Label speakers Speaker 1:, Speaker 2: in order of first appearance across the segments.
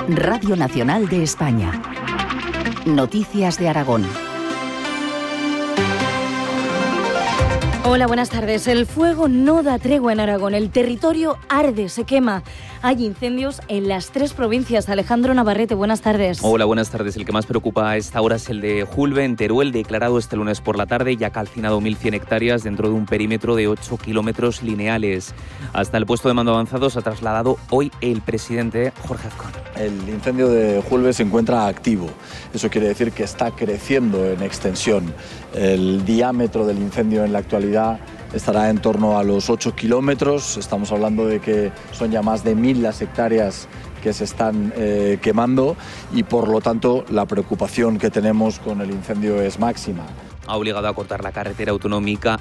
Speaker 1: Radio Nacional de España. Noticias de Aragón.
Speaker 2: Hola, buenas tardes. El fuego no da tregua en Aragón. El territorio arde, se quema. Hay incendios en las 3 provincias. Alejandro Navarrete, buenas tardes.
Speaker 3: Hola, buenas tardes. El que más preocupa a esta hora es el de Julbe, en Teruel, declarado este lunes por la tarde y ha calcinado 1.100 hectáreas dentro de un perímetro de 8 kilómetros lineales. Hasta el puesto de mando avanzado se ha trasladado hoy el presidente Jorge Azcón.
Speaker 4: El incendio de Julbe se encuentra activo. Eso quiere decir que está creciendo en extensión. El diámetro del incendio en la actualidad estará en torno a los 8 kilómetros. Estamos hablando de que son ya más de 1.000 las hectáreas que se están quemando y por lo tanto la preocupación que tenemos con el incendio es máxima.
Speaker 3: Ha obligado a cortar la carretera autonómica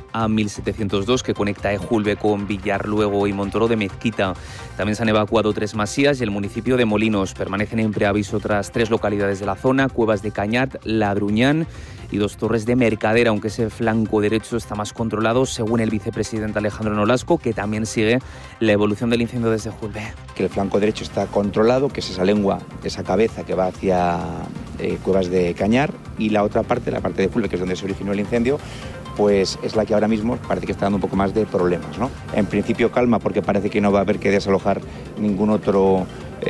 Speaker 3: A1702 que conecta Ejulbe con Villarluego y Montoro de Mezquita. También se han evacuado 3 masías y el municipio de Molinos. Permanecen en preaviso otras 3 localidades de la zona, Cuevas de Cañat, Ladruñán y 2 Torres de Mercader, aunque ese flanco derecho está más controlado, según el vicepresidente Alejandro Nolasco, que también sigue la evolución del incendio desde Julbe.
Speaker 5: Que el flanco derecho está controlado, que es esa lengua, esa cabeza que va hacia Cuevas de Cañar, y la otra parte, la parte de Julbe, que es donde se originó el incendio, pues es la que ahora mismo parece que está dando un poco más de problemas, ¿no? En principio calma, porque parece que no va a haber que desalojar ningún otro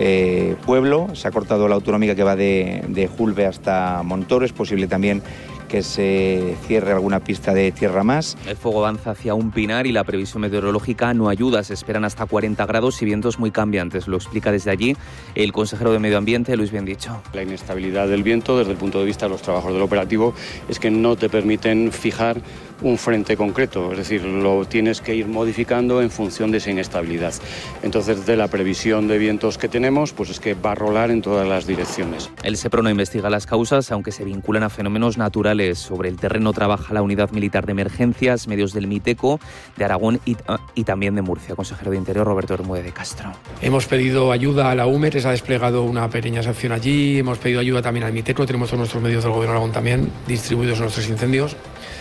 Speaker 5: pueblo. Se ha cortado la autonómica que va de Julbe hasta Montoro. Es posible también que se cierre alguna pista de tierra más.
Speaker 3: El fuego avanza hacia un pinar y la previsión meteorológica no ayuda. Se esperan hasta 40 grados y vientos muy cambiantes. Lo explica desde allí el consejero de Medio Ambiente, Luis Biendicho.
Speaker 6: La inestabilidad del viento, desde el punto de vista de los trabajos del operativo, es que no te permiten fijar un frente concreto, es decir, lo tienes que ir modificando en función de esa inestabilidad. Entonces, de la previsión de vientos que tenemos, pues es que va a rolar en todas las direcciones.
Speaker 3: El SEPRO no investiga las causas, aunque se vinculan a fenómenos naturales. Sobre el terreno trabaja la Unidad Militar de Emergencias, medios del MITECO, de Aragón y también de Murcia. Consejero de Interior, Roberto Bermúdez de Castro.
Speaker 7: Hemos pedido ayuda a la UMER, se ha desplegado una pequeña sección allí. Hemos pedido ayuda también al MITECO, tenemos todos nuestros medios del Gobierno de Aragón también distribuidos en los 3 incendios.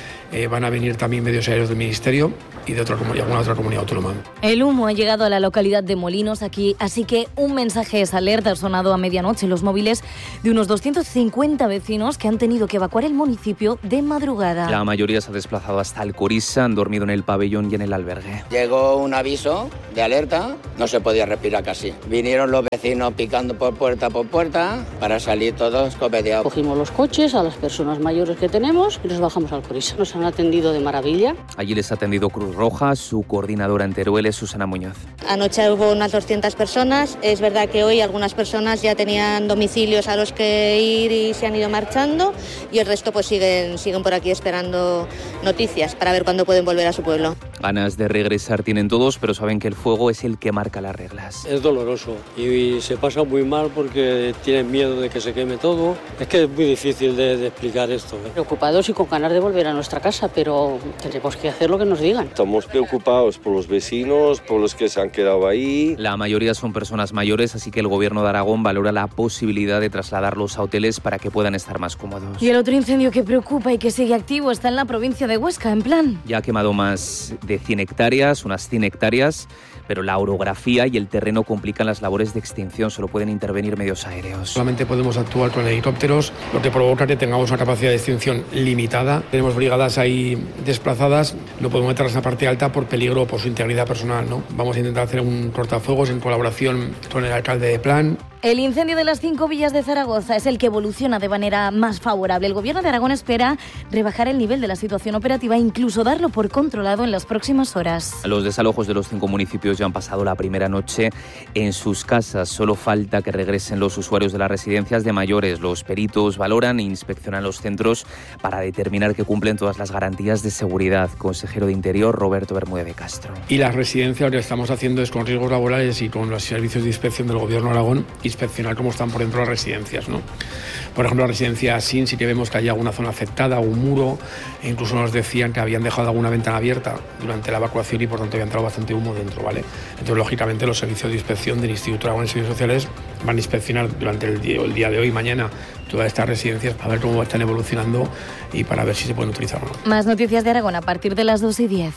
Speaker 7: Van a venir también medios aéreos del Ministerio y de alguna otra comunidad autónoma.
Speaker 2: El humo ha llegado a la localidad de Molinos, aquí, así que un mensaje es alerta ha sonado a medianoche en los móviles de unos 250 vecinos que han tenido que evacuar el municipio de madrugada.
Speaker 3: La mayoría se ha desplazado hasta Alcoriza, han dormido en el pabellón y en el albergue.
Speaker 8: Llegó un aviso de alerta, no se podía respirar casi. Vinieron los vecinos picando por puerta para salir todos copeteados.
Speaker 9: Cogimos los coches a las personas mayores que tenemos y los bajamos a Alcoriza. Nos han atendido de maravilla.
Speaker 3: Allí les ha atendido Cruz Roja, su coordinadora en Teruel es Susana Muñoz.
Speaker 10: Anoche hubo unas 200 personas. Es verdad que hoy algunas personas ya tenían domicilios a los que ir y se han ido marchando y el resto pues siguen por aquí esperando noticias para ver cuándo pueden volver a su pueblo.
Speaker 3: Ganas de regresar tienen todos, pero saben que el fuego es el que marca las reglas.
Speaker 11: Es doloroso y se pasa muy mal porque tienen miedo de que se queme todo. Es que es muy difícil de explicar esto.
Speaker 9: Preocupados y con ganas de volver a nuestra casa, pero tenemos que hacer lo que nos digan.
Speaker 12: Estamos preocupados por los vecinos, por los que se han quedado ahí.
Speaker 3: La mayoría son personas mayores, así que el Gobierno de Aragón valora la posibilidad de trasladarlos a hoteles para que puedan estar más cómodos.
Speaker 2: Y el otro incendio que preocupa y que sigue activo está en la provincia de Huesca, en Plan.
Speaker 3: Ya ha quemado más de 100 hectáreas, unas 100 hectáreas, pero la orografía y el terreno complican las labores de extinción, solo pueden intervenir medios aéreos.
Speaker 7: Solamente podemos actuar con helicópteros, lo que provoca que tengamos una capacidad de extinción limitada. Tenemos brigadas ahí desplazadas, no podemos meterlas en la parte alta por peligro por su integridad personal, ¿no? Vamos a intentar hacer un cortafuegos en colaboración con el alcalde de Plan.
Speaker 2: El incendio de las 5 villas de Zaragoza es el que evoluciona de manera más favorable. El Gobierno de Aragón espera rebajar el nivel de la situación operativa e incluso darlo por controlado en las próximas horas.
Speaker 3: Los desalojos de los 5 municipios ya han pasado la primera noche en sus casas. Solo falta que regresen los usuarios de las residencias de mayores. Los peritos valoran e inspeccionan los centros para determinar que cumplen todas las garantías de seguridad. Consejero de Interior, Roberto Bermúdez de Castro.
Speaker 7: Y las residencias lo que estamos haciendo es con riesgos laborales y con los servicios de inspección del Gobierno de Aragón inspeccionar cómo están por dentro las residencias, ¿no? Por ejemplo, la residencia SIN sí que vemos que hay alguna zona afectada, un muro, e incluso nos decían que habían dejado alguna ventana abierta durante la evacuación y por tanto había entrado bastante humo dentro, ¿vale? Entonces, lógicamente, los servicios de inspección del Instituto Aragón de Servicios Sociales van a inspeccionar durante el día de hoy y mañana todas estas residencias para ver cómo están evolucionando y para ver si se pueden utilizar o no.
Speaker 2: Más noticias de Aragón a partir de las 2:10.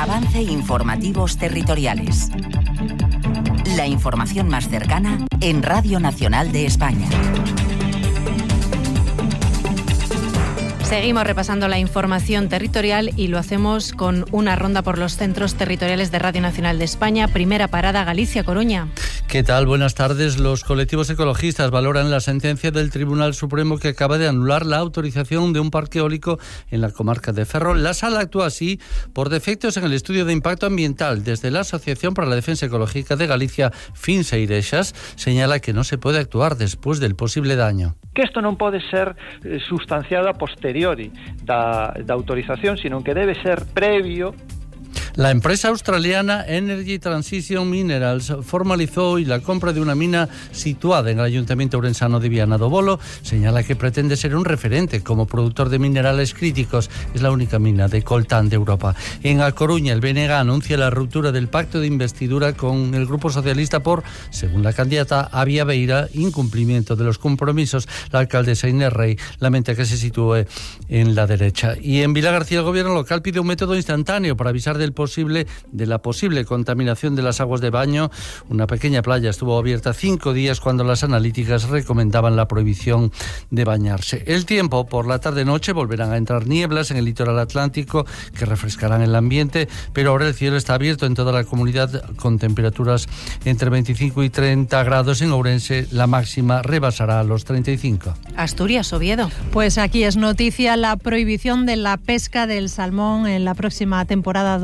Speaker 1: Avance Informativos Territoriales. La información más cercana en Radio Nacional de España.
Speaker 13: Seguimos repasando la información territorial y lo hacemos con una ronda por los centros territoriales de Radio Nacional de España. Primera parada, Galicia-Coruña.
Speaker 14: ¿Qué tal? Buenas tardes. Los colectivos ecologistas valoran la sentencia del Tribunal Supremo que acaba de anular la autorización de un parque eólico en la comarca de Ferrol. La sala actúa así por defectos en el estudio de impacto ambiental. Desde la Asociación para la Defensa Ecológica de Galicia, Finsa Irexas, señala que no se puede actuar después del posible daño.
Speaker 15: Que isto non pode ser sustanciado a posteriori da autorización, sino que debe ser previo.
Speaker 14: La empresa australiana Energy Transition Minerals formalizó hoy la compra de una mina situada en el Ayuntamiento ourensano de Viana do Bolo. Señala que pretende ser un referente como productor de minerales críticos. Es la única mina de coltán de Europa. En A Coruña, el BNG anuncia la ruptura del pacto de investidura con el Grupo Socialista por, según la candidata Avia Beira, incumplimiento de los compromisos. La alcaldesa Inés Rey lamenta que se sitúe en la derecha. Y en Vilagarcía, el gobierno local pide un método instantáneo para avisar de la posible contaminación de las aguas de baño. Una pequeña playa estuvo abierta 5 días cuando las analíticas recomendaban la prohibición de bañarse. El tiempo, por la tarde-noche volverán a entrar nieblas en el litoral atlántico que refrescarán el ambiente, pero ahora el cielo está abierto en toda la comunidad con temperaturas entre 25 y 30 grados. En Ourense la máxima rebasará los 35.
Speaker 13: Asturias, Oviedo.
Speaker 16: Pues aquí es noticia la prohibición de la pesca del salmón en la próxima temporada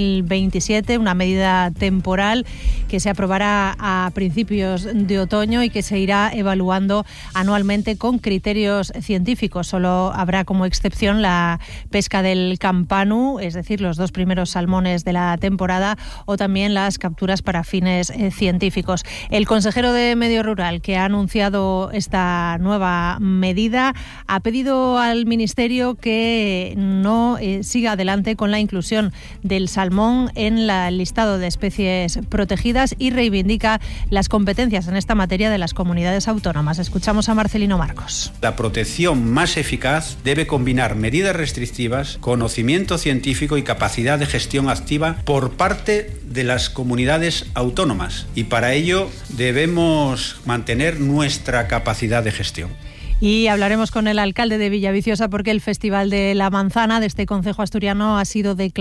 Speaker 16: 2027, una medida temporal que se aprobará a principios de otoño y que se irá evaluando anualmente con criterios científicos. Solo habrá como excepción la pesca del campanu, es decir, los 2 primeros salmones de la temporada, o también las capturas para fines científicos. El consejero de Medio Rural, que ha anunciado esta nueva medida, ha pedido al Ministerio que no siga adelante con la inclusión del salmón en el listado de especies protegidas y reivindica las competencias en esta materia de las comunidades autónomas. Escuchamos a Marcelino Marcos.
Speaker 17: La protección más eficaz debe combinar medidas restrictivas, conocimiento científico y capacidad de gestión activa por parte de las comunidades autónomas, y para ello debemos mantener nuestra capacidad de gestión.
Speaker 16: Y hablaremos con el alcalde de Villaviciosa porque el Festival de la Manzana de este concejo asturiano ha sido declarado